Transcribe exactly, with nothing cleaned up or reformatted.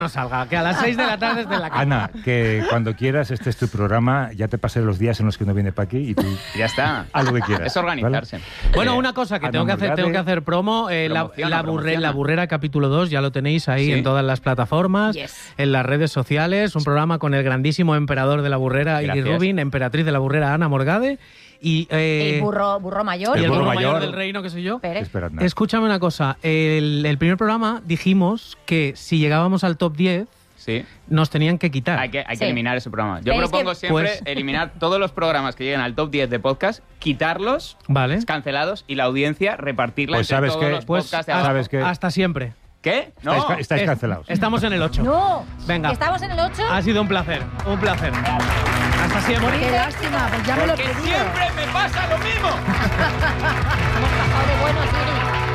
no salga, que a las seis de la tarde esté en la cama. Ana, que cuando quieras, este es tu programa, ya te pasé los días en los que no viene Paqui y tú ya está. Haz lo que quieras. Es organizarse. ¿vale? Bueno, una cosa que tengo que hacer, tengo que hacer promo, eh, la, la, burre, la Burrera capítulo dos, ya lo tenéis ahí ¿sí? en todas las plataformas, yes. en las redes sociales, un programa con el grandísimo emperador de la Burrera, Iggy Rubin, emperatriz de la Burrera, Ana Morgade, y eh, el burro, burro mayor. Y el, el burro, burro mayor, mayor del reino, que soy yo. Pérez. Escúchame una cosa, el, el primer programa dijimos que si llegábamos al top diez, sí. nos tenían que quitar. Hay que, hay que sí. eliminar ese programa. Yo ¿Veis propongo que... siempre pues... eliminar todos los programas que lleguen al top diez de podcast, quitarlos, vale. cancelados, y la audiencia repartirla pues entre sabes todos que, los pues, podcasts de hasta, ¿sabes que? hasta siempre. ¿Qué? No. Estáis, estáis cancelados. Estamos en el ocho. No. Venga. ¿Estamos en el ocho? Ha sido un placer, un placer. Hasta siempre. Qué lástima, pues ya me lo he Porque pedido. siempre me pasa lo mismo. Hemos pasado de buenos, Siri.